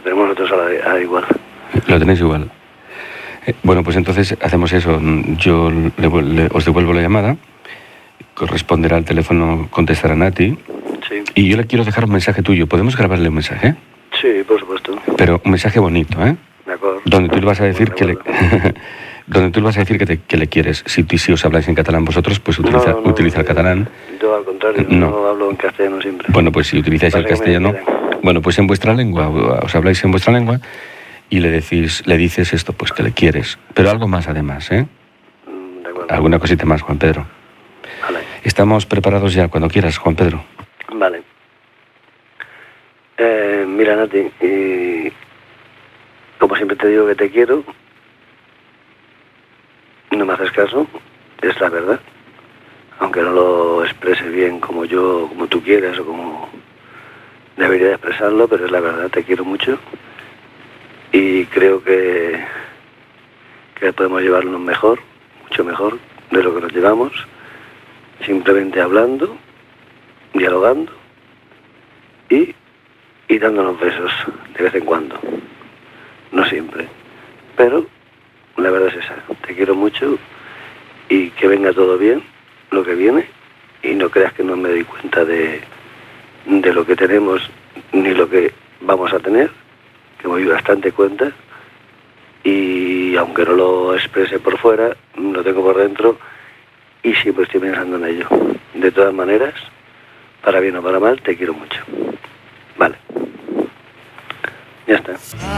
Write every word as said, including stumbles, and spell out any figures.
tenemos nosotros a, a igual. Lo tenéis igual. Eh, bueno, pues entonces hacemos eso. Yo le, le, os devuelvo la llamada, corresponderá al teléfono, contestará Nati. Sí. Y yo le quiero dejar un mensaje tuyo. ¿Podemos grabarle un mensaje? Sí, por supuesto. Pero un mensaje bonito, ¿eh? De acuerdo. Donde tú le vas a decir Bueno, que le... donde tú le vas a decir que, te, que le quieres. Si, si os habláis en catalán vosotros, pues utiliza, no, no, utiliza el catalán. Yo al contrario, no. no hablo en castellano siempre. Bueno, pues si utilizáis el castellano, bueno, pues en vuestra lengua, os habláis en vuestra lengua y le decís, le dices esto, pues que le quieres. Pero algo más además, ¿eh? De acuerdo. Alguna cosita más, Juan Pedro. Vale. Estamos preparados ya, cuando quieras, Juan Pedro. Vale. Eh, mira, Nati, y como siempre te digo que te quiero, no me haces caso, es la verdad. Aunque no lo exprese bien como yo, como tú quieras o como debería de expresarlo, pero es la verdad, te quiero mucho y creo que, que podemos llevarnos mejor, mucho mejor de lo que nos llevamos, simplemente hablando, dialogando y, y dándonos besos de vez en cuando, no siempre, pero la verdad es esa, te quiero mucho y que venga todo bien lo que viene y no creas que no me doy cuenta de, de lo que tenemos ni lo que vamos a tener, que me doy bastante cuenta y aunque no lo exprese por fuera, lo tengo por dentro y siempre estoy pensando en ello. De todas maneras, para bien o para mal, te quiero mucho. Vale. Ya está.